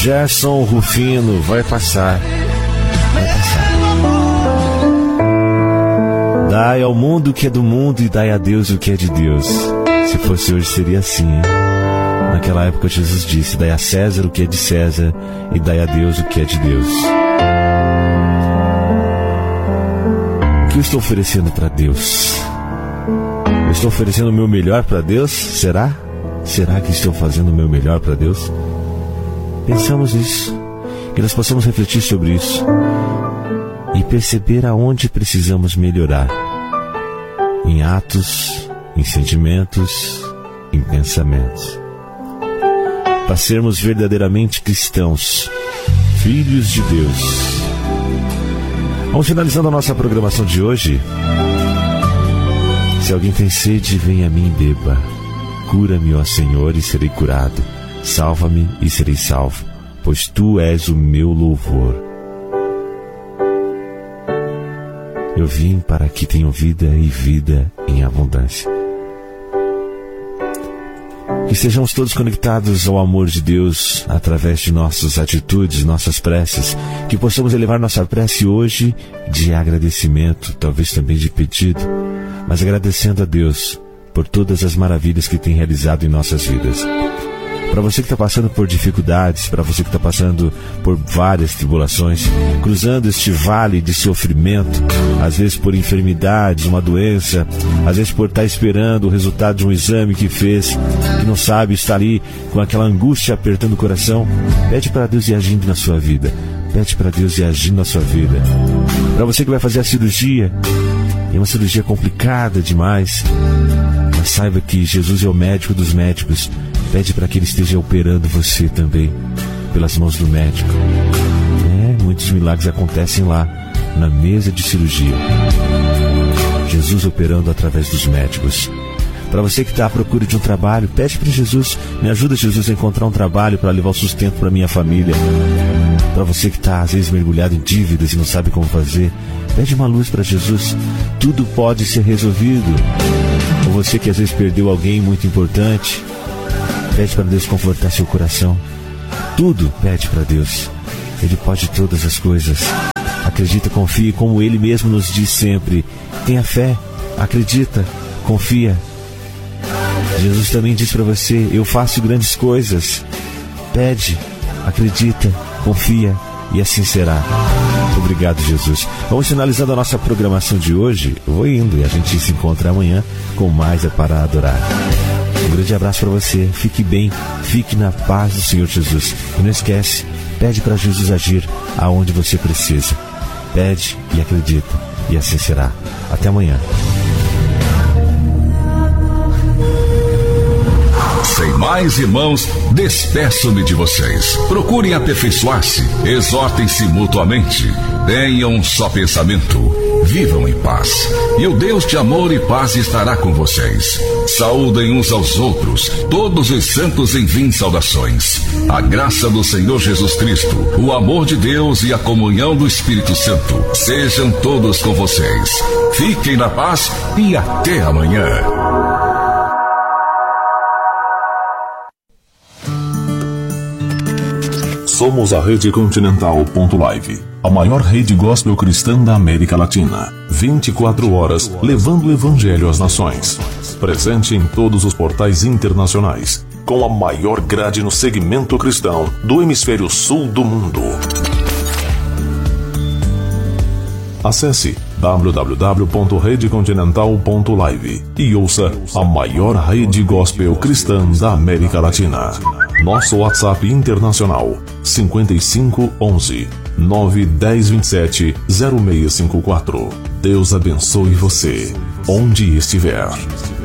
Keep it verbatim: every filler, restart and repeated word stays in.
Gerson Rufino, vai passar. Vai passar. Dai ao mundo o que é do mundo e dai a Deus o que é de Deus. Se fosse hoje seria assim, hein? Naquela época Jesus disse: dai a César o que é de César e dai a Deus o que é de Deus. O que eu estou oferecendo para Deus? Eu estou oferecendo o meu melhor para Deus? Será? Será que estou fazendo o meu melhor para Deus? Pensamos nisso, que nós possamos refletir sobre isso e perceber aonde precisamos melhorar. Em atos, em sentimentos, em pensamentos. Para sermos verdadeiramente cristãos, filhos de Deus. Vamos finalizando a nossa programação de hoje. Se alguém tem sede, venha a mim e beba. Cura-me, ó Senhor, e serei curado. Salva-me e serei salvo, pois Tu és o meu louvor. Eu vim para que tenham vida e vida em abundância. Que sejamos todos conectados ao amor de Deus através de nossas atitudes, nossas preces. Que possamos elevar nossa prece hoje de agradecimento, talvez também de pedido, mas agradecendo a Deus por todas as maravilhas que tem realizado em nossas vidas. Para você que está passando por dificuldades, para você que está passando por várias tribulações, cruzando este vale de sofrimento, às vezes por enfermidades, uma doença, às vezes por estar esperando o resultado de um exame que fez, que não sabe, está ali com aquela angústia apertando o coração, pede para Deus ir agindo na sua vida, pede para Deus ir agindo na sua vida. Para você que vai fazer a cirurgia, é uma cirurgia complicada demais, mas saiba que Jesus é o médico dos médicos. Pede para que Ele esteja operando você também, pelas mãos do médico. É, muitos milagres acontecem lá, na mesa de cirurgia. Jesus operando através dos médicos. Para você que está à procura de um trabalho, pede para Jesus, me ajuda, Jesus, a encontrar um trabalho para levar o sustento para minha família. Para você que está, às vezes, mergulhado em dívidas e não sabe como fazer, pede uma luz para Jesus. Tudo pode ser resolvido. Ou você que às vezes perdeu alguém muito importante, pede para Deus confortar seu coração. Tudo pede para Deus. Ele pode todas as coisas. Acredita, confie, como Ele mesmo nos diz sempre. Tenha fé, acredita, confia. Jesus também diz para você: eu faço grandes coisas. Pede, acredita, confia, e assim será. Obrigado, Jesus. Vamos finalizando a nossa programação de hoje. Eu vou indo e a gente se encontra amanhã com mais É Para Adorar. Um grande abraço para você, fique bem, fique na paz do Senhor Jesus. E não esquece, pede para Jesus agir aonde você precisa. Pede e acredita, e assim será. Até amanhã. Sem mais, irmãos, despeço-me de vocês. Procurem aperfeiçoar-se, exortem-se mutuamente, tenham um só pensamento, vivam em paz, e o Deus de amor e paz estará com vocês. Saúdem uns aos outros, todos os santos enviem saudações. A graça do Senhor Jesus Cristo, o amor de Deus e a comunhão do Espírito Santo sejam todos com vocês. Fiquem na paz e até amanhã. Somos a Rede Continental ponto live, a maior rede gospel cristã da América Latina. vinte e quatro horas levando o Evangelho às nações. Presente em todos os portais internacionais, com a maior grade no segmento cristão do hemisfério sul do mundo. Acesse w w w ponto rede continental ponto live e ouça a maior rede gospel cristã da América Latina. Nosso WhatsApp internacional cinquenta e cinco onze nove dez vinte e sete zero seis cinco quatro. Deus abençoe você, onde estiver.